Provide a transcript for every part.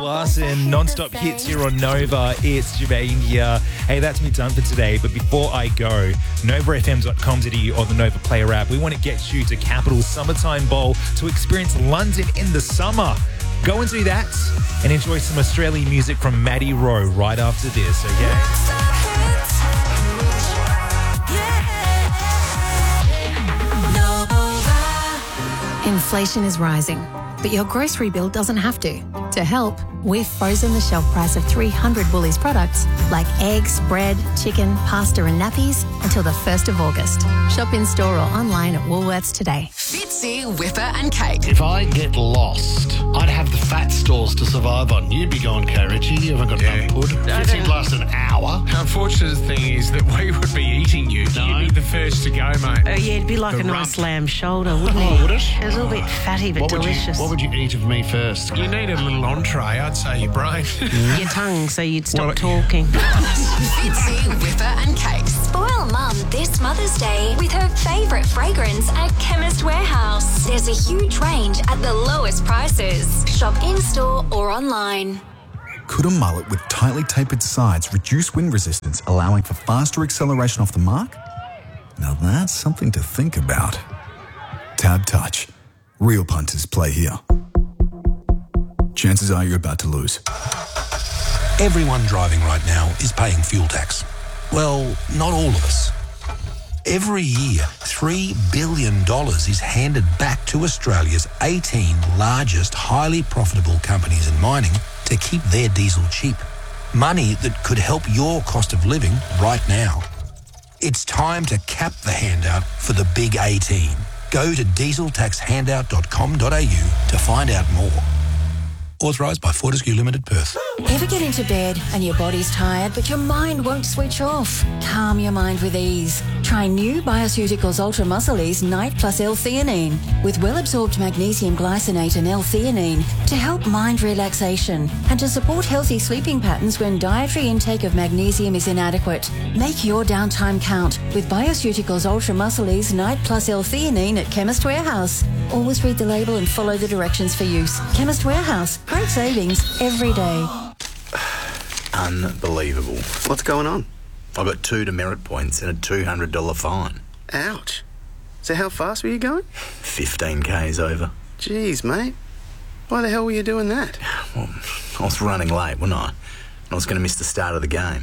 Larson, non-stop hits here on Nova. It's Jermaine here. Hey, that's me done for today. But before I go, novafm.com.au or the Nova Player app, we want to get you to Capital Summertime Bowl to experience London in the summer. Go and do that and enjoy some Australian music from Maddie Rowe right after this, okay? Inflation is rising, but your grocery bill doesn't have to. To help, we've frozen the shelf price of 300 Woolies products like eggs, bread, chicken, pasta and nappies until the 1st of August. Shop in store or online at Woolworths today. Fitzy, Whipper and Kate. If I get lost, I'd have the fat stores to survive on. You'd be going, okay, Richie, you haven't got enough pud. Fitzy'd last an hour. Unfortunate thing is that we would be eating you. No. You'd be the first to go, mate. Oh, yeah, it'd be like The a nice rump. lamb shoulder, wouldn't it? Oh, would it? It was a little bit fatty but delicious. What would you eat of me first? You need a little entree, I'd say your brain. Your tongue, so you'd stop Well, talking. Fitzy, Whipper and Kate. Spoil Mum this Mother's Day with her favourite fragrance at Chemist Warehouse. There's a huge range at the lowest prices. Shop in-store or online. Could a mullet with tightly tapered sides reduce wind resistance, allowing for faster acceleration off the mark? Now that's something to think about. Tab Touch. Real punters play here. Chances are you're about to lose. Everyone driving right now is paying fuel tax. Well, not all of us. Every year, $3 billion is handed back to Australia's 18 largest highly profitable companies in mining to keep their diesel cheap. Money that could help your cost of living right now. It's time to cap the handout for the big 18. Go to dieseltaxhandout.com.au to find out more. Authorised by Fortescue Limited, Perth. Ever get into bed and your body's tired, but your mind won't switch off? Calm your mind with ease. Try new Bioceuticals Ultra Muscle Ease Night Plus L-theanine with well-absorbed magnesium glycinate and L-theanine to help mind relaxation and to support healthy sleeping patterns when dietary intake of magnesium is inadequate. Make your downtime count with Bioceuticals Ultra Muscle Ease Night Plus L-theanine at Chemist Warehouse. Always read the label and follow the directions for use. Chemist Warehouse. Great savings every day. Unbelievable. What's going on? I got 2 demerit points and a $200 fine. Ouch. So how fast were you going? 15 Ks over. Jeez, mate. Why the hell were you doing that? Well, I was running late, wasn't I? I was going to miss the start of the game.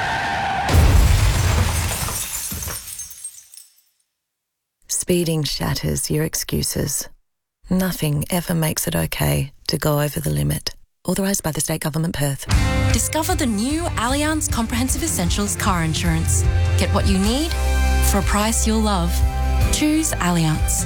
Speeding shatters your excuses. Nothing ever makes it okay to go over the limit. Authorised by the State Government, Perth. Discover the new Allianz Comprehensive Essentials car insurance. Get what you need for a price you'll love. Choose Allianz.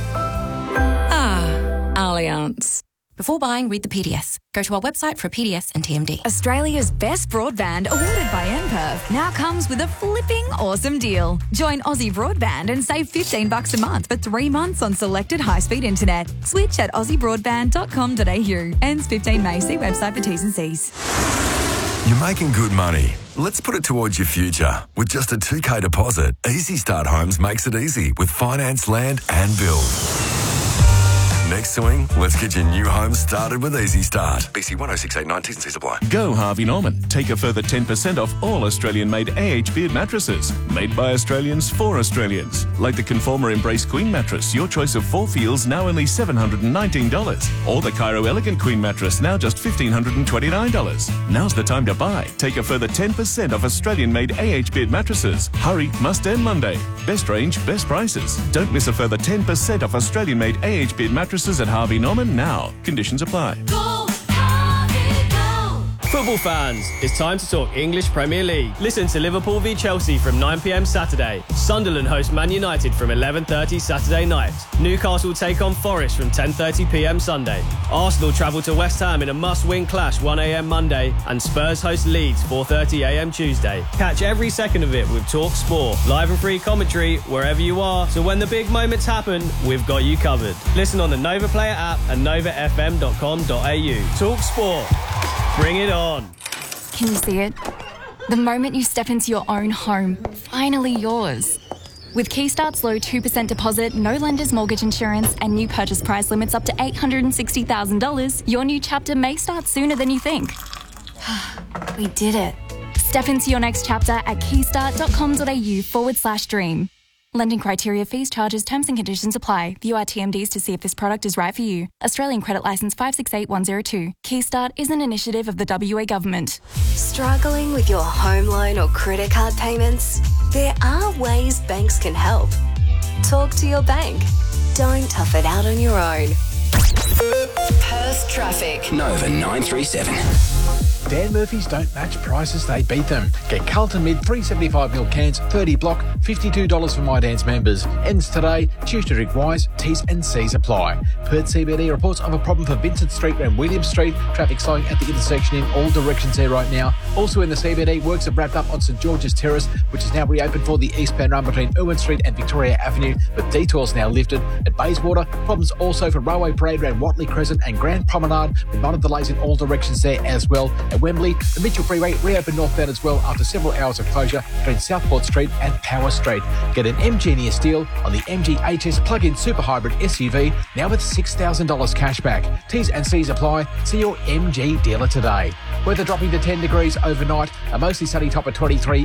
Allianz. Before buying, read the PDS. Go to our website for a PDS and TMD. Australia's best broadband, awarded by NPerf, now comes with a flipping awesome deal. Join Aussie Broadband and save $15 a month for 3 months on selected high-speed internet. Switch at aussiebroadband.com.au. Ends 15 May. See website for T's and C's. You're making good money. Let's put it towards your future. With just a 2K deposit, Easy Start Homes makes it easy with finance, land and build. Next swing, let's get your new home started with Easy Start. BC 10689 T's and C's apply. Go Harvey Norman. Take a further 10% off all Australian-made AH Beard mattresses. Made by Australians for Australians. Like the Conformer Embrace Queen mattress, your choice of 4 feels now only $719. Or the Cairo Elegant Queen mattress, now just $1,529. Now's the time to buy. Take a further 10% off Australian-made AH Beard mattresses. Hurry, must end Monday. Best range, best prices. Don't miss a further 10% off Australian-made AH Beard mattresses at Harvey Norman now. Conditions apply. Football fans, it's time to talk English Premier League. Listen to Liverpool v Chelsea from 9 p.m. Saturday. Sunderland host Man United from 11:30 Saturday night. Newcastle take on Forest from 10:30 p.m. Sunday. Arsenal travel to West Ham in a must-win clash 1 a.m. Monday, and Spurs host Leeds 4:30 a.m. Tuesday. Catch every second of it with Talk Sport, live and free commentary wherever you are. So when the big moments happen, we've got you covered. Listen on the Nova Player app and novafm.com.au. Talk Sport. Bring it on. Can you see it? The moment you step into your own home, finally yours. With Keystart's low 2% deposit, no lender's mortgage insurance, and new purchase price limits up to $860,000, your new chapter may start sooner than you think. We did it. Step into your next chapter at keystart.com.au/dream. Lending criteria, fees, charges, terms and conditions apply. View our TMDs to see if this product is right for you. Australian Credit Licence 568102. Keystart is an initiative of the WA Government. Struggling with your home loan or credit card payments? There are ways banks can help. Talk to your bank. Don't tough it out on your own. Perth traffic. Nova 937. Dan Murphy's don't match prices, they beat them. Get Carlton Mid 375ml cans, 30 block, $52 for My Dance members. Ends today. Choose to drink wise. T's and C's apply. Perth CBD reports of a problem for Vincent Street and William Street. Traffic slowing at the intersection in all directions there right now. Also in the CBD, works have wrapped up on St George's Terrace, which is now reopened for the eastbound run between Irwin Street and Victoria Avenue, with detours now lifted. At Bayswater, problems also for Railway Parade around Watley Crescent and Grand Promenade, with minor delays in all directions there as well. At Wembley, the Mitchell Freeway reopened northbound as well after several hours of closure between Southport Street and Power Street. Get an MG near Steel on the MG HS plug-in super hybrid SUV, now with $6,000 cashback. T's and C's apply. See your MG dealer today. Weather dropping to 10 degrees overnight, a mostly sunny top of 23